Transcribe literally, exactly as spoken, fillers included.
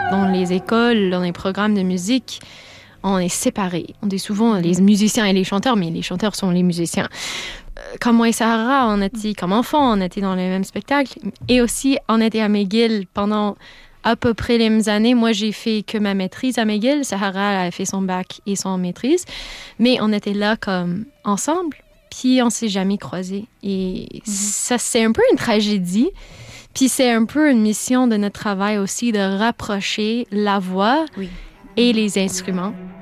Dans les écoles, dans les programmes de musique, on est séparés. On est souvent les musiciens et les chanteurs, mais les chanteurs sont les musiciens. Comme moi et Sahara, on était comme enfants, on était dans les mêmes spectacles. Et aussi, on était à McGill pendant à peu près les mêmes années. Moi, j'ai fait que ma maîtrise à McGill. Sahara a fait son bac et son maîtrise. Mais on était là comme ensemble, puis on s'est jamais croisés. Et mm-hmm. ça, c'est un peu une tragédie. Puis c'est un peu une mission de notre travail aussi de rapprocher la voix oui. et les instruments.